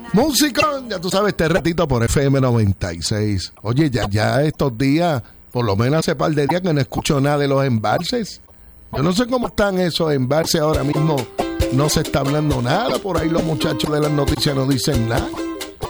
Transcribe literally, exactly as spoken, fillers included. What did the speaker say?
Música, ya tú sabes, este ratito por F M noventa y seis. Oye, ya, ya estos días, por lo menos hace par de días que no escucho nada de los embalses. Yo no sé cómo están esos embalses ahora mismo. No se está hablando nada. Por ahí los muchachos de las noticias no dicen nada.